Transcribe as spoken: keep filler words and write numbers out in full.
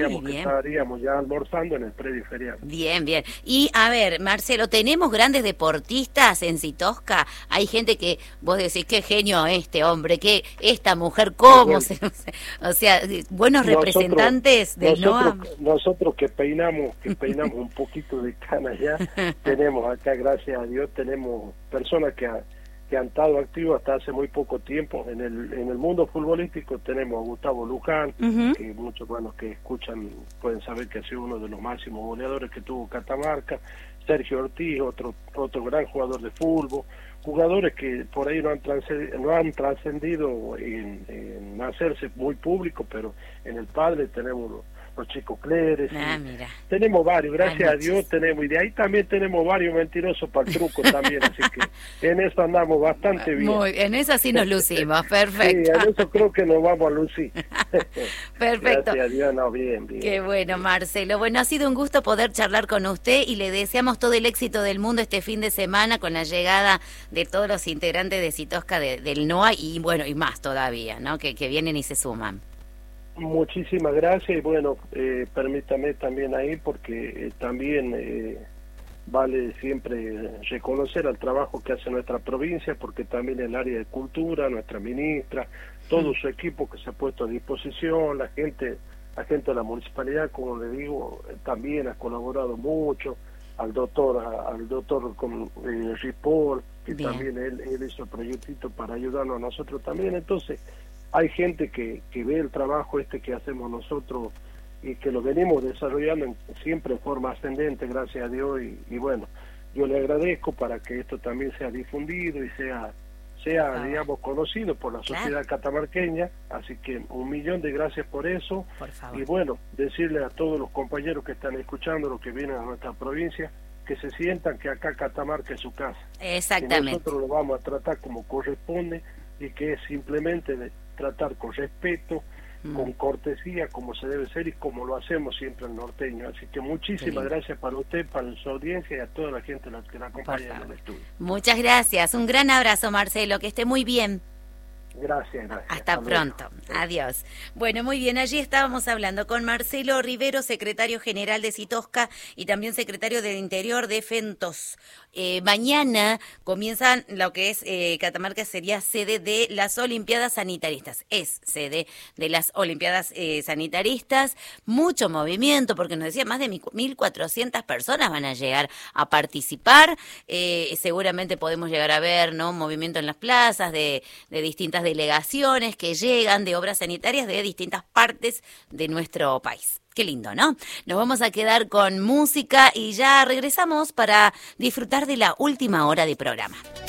diríamos que estaríamos ya almorzando en el predio ferial. Bien, bien. Y a ver, Marcelo, ¿tenemos grandes deportistas en Citosca? Hay gente que vos decís, qué genio este hombre, que esta mujer, cómo Bueno, se... O sea, buenos nosotros, representantes del nosotros, NOA. nosotros que peinamos, que peinamos un poquito de canas ya, tenemos acá, gracias a Dios, tenemos personas que... Ha, que han estado activos hasta hace muy poco tiempo. En el en el mundo futbolístico tenemos a Gustavo Luján, uh-huh. que muchos buenos que escuchan pueden saber que ha sido uno de los máximos goleadores que tuvo Catamarca. Sergio Ortiz, otro otro gran jugador de fútbol, jugadores que por ahí no han trascendido, no han trascendido en, en hacerse muy público, pero en el padre tenemos los, los chicos Cleres, ah, mira. Tenemos varios, gracias Ay, a Dios tenemos, y de ahí también tenemos varios mentirosos para el truco también, así que en eso andamos bastante bien. Muy, en eso sí nos lucimos, perfecto. Sí, en eso creo que nos vamos a lucir. Perfecto. Gracias a Dios, no, bien, bien. Qué bueno, Marcelo. Bueno, ha sido un gusto poder charlar con usted y le deseamos todo el éxito del mundo este fin de semana con la llegada de todos los integrantes de Citosca de, del NOA y bueno, y más todavía, ¿no? Que, que vienen y se suman. Muchísimas gracias y bueno, eh, permítame también ahí porque eh, también eh, vale siempre reconocer al trabajo que hace nuestra provincia, porque también el área de cultura, nuestra ministra, todo mm. su equipo que se ha puesto a disposición, la gente, la gente de la municipalidad, como le digo, eh, también ha colaborado mucho, al doctor, a, al doctor con, eh, Ripoll, que Bien. también él, él hizo el proyectito para ayudarnos a nosotros también, entonces hay gente que, que ve el trabajo este que hacemos nosotros y que lo venimos desarrollando en, siempre en forma ascendente, gracias a Dios, y, y bueno, yo le agradezco para que esto también sea difundido y sea, sea ah. digamos, conocido por la sociedad claro. catamarqueña, así que un millón de gracias por eso, por favor. Y bueno, decirle a todos los compañeros que están escuchando, los que vienen a nuestra provincia, que se sientan que acá Catamarca es su casa. Exactamente. Y nosotros lo vamos a tratar como corresponde y que es simplemente de tratar con respeto, mm. con cortesía, como se debe ser y como lo hacemos siempre el norteño. Así que muchísimas gracias para usted, para su audiencia y a toda la gente que la acompaña en el estudio. Muchas gracias. Un gran abrazo, Marcelo. Que esté muy bien. Gracias, gracias. Hasta, Hasta pronto. Luego. Adiós. Bueno, muy bien. Allí estábamos hablando con Marcelo Rivero, secretario general de Citosca y también secretario del Interior de Fentos. Eh, mañana comienzan lo que es eh, Catamarca sería sede de las Olimpiadas Sanitaristas. Es sede de las Olimpiadas eh, Sanitaristas. Mucho movimiento, porque nos decía más de mil cuatrocientas personas van a llegar a participar. Eh, seguramente podemos llegar a ver, ¿no? Movimiento en las plazas de, de distintas delegaciones que llegan de obras sanitarias de distintas partes de nuestro país. Qué lindo, ¿no? Nos vamos a quedar con música y ya regresamos para disfrutar de la última hora de programa.